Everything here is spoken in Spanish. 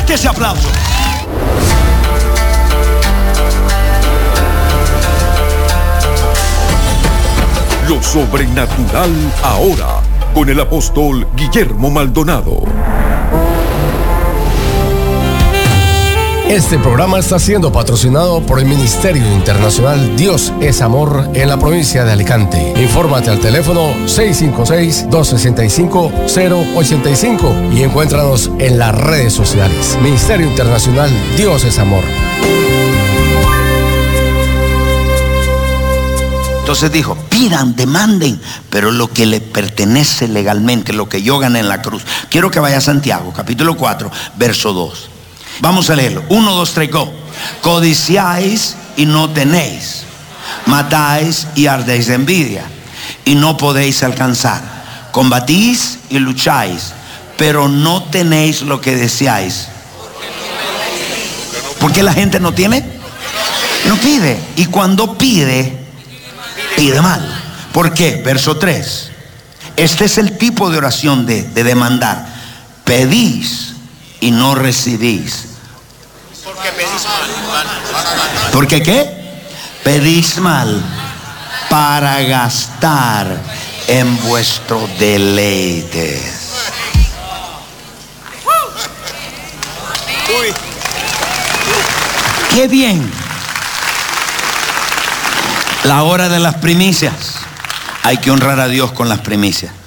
Fuerte ese aplauso. Lo sobrenatural ahora, con el apóstol Guillermo Maldonado. Este programa está siendo patrocinado por el Ministerio Internacional Dios es Amor en la provincia de Alicante. Infórmate al teléfono 656-265-085 y encuéntranos en las redes sociales. Ministerio Internacional Dios es Amor. Entonces dijo, pidan, demanden, pero lo que le pertenece legalmente, lo que yo gané en la cruz. Quiero que vaya a Santiago, capítulo 4, verso 2. Vamos a leerlo. 1, 2, 3, go. Codiciáis y no tenéis. Matáis y ardéis de envidia y no podéis alcanzar. Combatís y lucháis, pero no tenéis lo que deseáis. ¿Por qué la gente no tiene? No pide. Y cuando pide, pide mal. ¿Por qué? Verso 3. Este es el tipo de oración de demandar. Pedís y no recibís. Porque pedís mal. ¿Por qué qué? Pedís mal para gastar en vuestro deleite. ¡Qué bien! La hora de las primicias. Hay que honrar a Dios con las primicias.